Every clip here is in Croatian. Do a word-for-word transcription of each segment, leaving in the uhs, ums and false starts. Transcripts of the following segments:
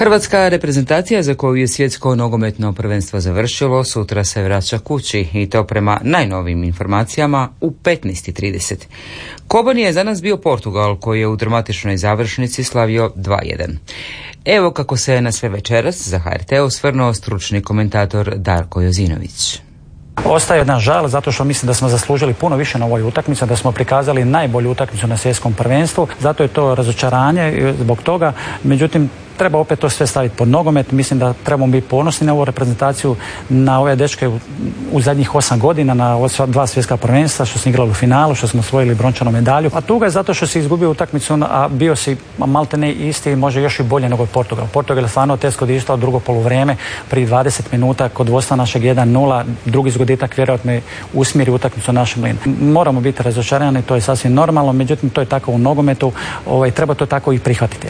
Hrvatska reprezentacija za koju je svjetsko nogometno prvenstvo završilo sutra se vraća kući i to prema najnovijim informacijama u petnaest i trideset. Koban je za nas bio Portugal koji je u dramatičnoj završnici slavio dva jedan. Evo kako se na sve večeras za H R T osvrnuo stručni komentator Darko Jozinović. Ostaje jedan žal zato što mislim da smo zaslužili puno više na ovoj utakmici, da smo prikazali najbolju utakmicu na svjetskom prvenstvu, zato je to razočaranje zbog toga, međutim treba opet to sve staviti pod nogomet. Mislim da trebamo biti ponosni na ovu reprezentaciju, na ove dečke u, u zadnjih osam godina, na ova dva svjetska prvenstva, što smo igrali u finalu, što smo osvojili brončanu medalju. A tuga je zato što si izgubio utakmicu, a bio si malte ne isti, može još i bolje nego Portugal. Portugal je stvarno teško odištao drugo poluvrijeme, prije dvadeset minuta kod vodstva našeg jedan nula, drugi zgoditak vjerojatno je usmjeri utakmicu našem linu. Moramo biti razočarani, to je sasvim normalno, međutim to je tako u nogometu, ovaj, treba to tako i prihvatiti.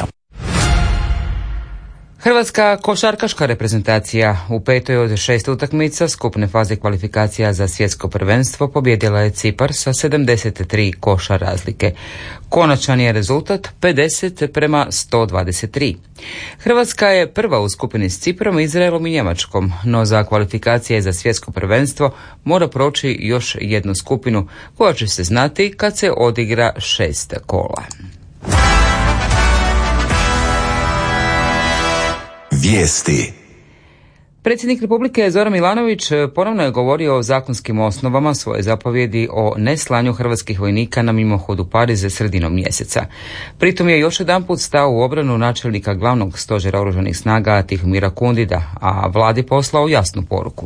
Hrvatska košarkaška reprezentacija u petoj od šest utakmica skupne faze kvalifikacija za svjetsko prvenstvo pobijedila je Cipar sa sedamdeset tri koša razlike. Konačan je rezultat pedeset prema sto dvadeset tri. Hrvatska je prva u skupini s Ciprom, Izraelom i Njemačkom, no za kvalifikacije za svjetsko prvenstvo mora proći još jednu skupinu koja će se znati kad se odigra šest kola. Vijesti. Predsjednik Republike Zoran Milanović ponovno je govorio o zakonskim osnovama svoje zapovjedi o neslanju hrvatskih vojnika na mimohod u Pariz sredinom mjeseca. Pritom je još jedanput stao u obranu načelnika glavnog stožera oružanih snaga Tihomira Kundida, a vladi poslao jasnu poruku.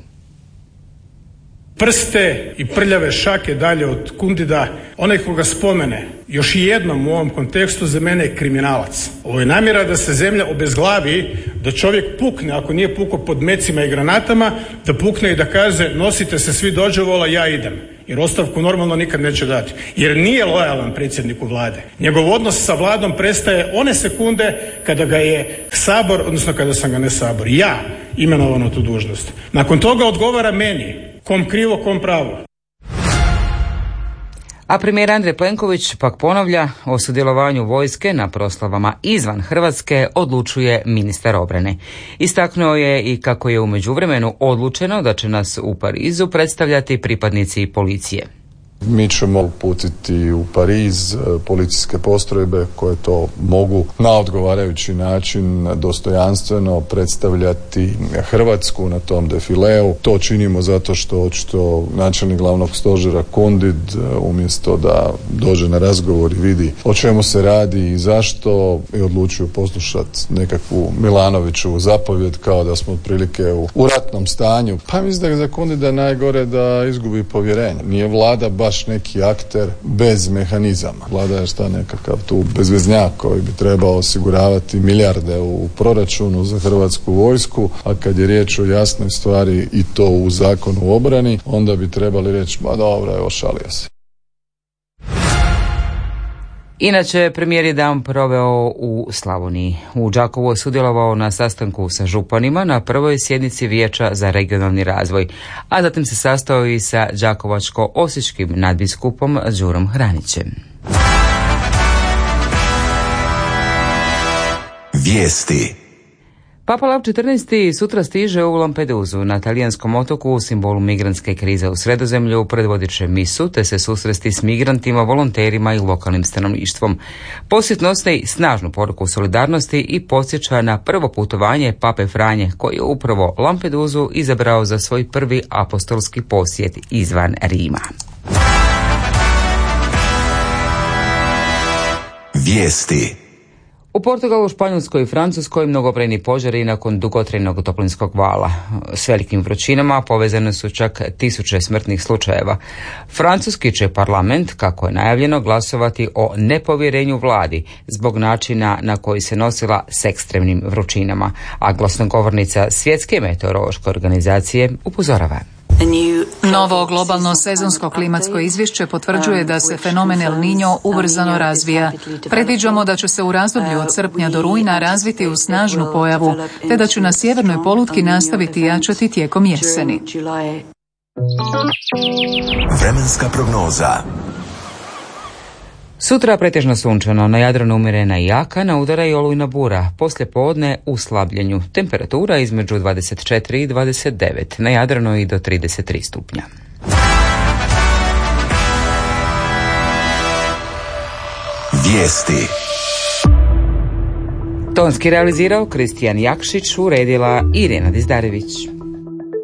Prste i prljave šake dalje od Kundida, onaj koga spomene još i jednom u ovom kontekstu za mene je kriminalac. Ovo je namjera da se zemlja obezglavi, da čovjek pukne, ako nije pukao pod mecima i granatama, da pukne i da kaže nosite se svi dođevola, ja idem. Jer ostavku normalno nikad neće dati. Jer nije lojalan predsjedniku vlade. Njegov odnos sa vladom prestaje one sekunde kada ga je Sabor, odnosno kada sam ga ne Sabor, ja imenovan na tu dužnost. Nakon toga odgovara meni. Kom krivo, kom pravo. A premijer Andrej Plenković pak ponavlja o sudjelovanju vojske na proslavama izvan Hrvatske odlučuje ministar obrane. Istaknuo je i kako je u međuvremenu odlučeno da će nas u Parizu predstavljati pripadnici policije. Mi ćemo uputiti u Pariz policijske postrojbe koje to mogu na odgovarajući način dostojanstveno predstavljati Hrvatsku na tom defileu. To činimo zato što očito načelnik glavnog stožera Kundid umjesto da dođe na razgovor i vidi o čemu se radi i zašto i odlučuju poslušati nekakvu Milanovićevu zapovjed kao da smo otprilike u, u ratnom stanju. Pa mislim da je za Kundida najgore da izgubi povjerenje. Nije vlada baš neki akter bez mehanizama. Vlada je šta nekakav tu bezveznjak koji bi trebao osiguravati milijarde u proračunu za hrvatsku vojsku, a kad je riječ o jasnoj stvari i to u zakonu o obrani, onda bi trebali reći, ma dobro, evo šalio se. Inače, premijer je dan proveo u Slavoniji. U Đakovu je sudjelovao na sastanku sa županima na prvoj sjednici Vijeća za regionalni razvoj, a zatim se sastao i sa đakovačko-osječkim nadbiskupom Đurom Hranićem. Vijesti. Papa Lav četrnaesti sutra stiže u Lampedusu, na talijanskom otoku u simbolu migrantske krize u Sredozemlju, predvodit će misu te se susresti s migrantima, volonterima i lokalnim stanovništvom. Posjet nosi snažnu poruku solidarnosti i podsjeća na prvo putovanje Pape Franje, koji je upravo Lampedusu izabrao za svoj prvi apostolski posjet izvan Rima. Vijesti. U Portugalu, Španjolskoj i Francuskoj mnogobrojni požari nakon dugotrajnog toplinskog vala. S velikim vrućinama povezane su čak tisuće smrtnih slučajeva. Francuski će parlament, kako je najavljeno, glasovati o nepovjerenju vladi zbog načina na koji se nosila s ekstremnim vrućinama, a glasnogovornica Svjetske meteorološke organizacije upozorava. Novo globalno sezonsko klimatsko izvješće potvrđuje da se fenomen El Niño ubrzano razvija. Predviđamo da će se u razdoblju od srpnja do rujna razviti u snažnu pojavu, te da će na sjevernoj polutki nastaviti jačati tijekom jeseni. Vremenska prognoza. Sutra pretežno sunčano, na Jadranu umjerena i jaka, na udara i olujna bura. Poslije podne u slabljenju. Temperatura između dvadeset četiri i dvadeset devet, na Jadranu i do trideset tri stupnja. Vijesti. Tonski realizirao Kristijan Jakšić, uredila Irena Dizdarević.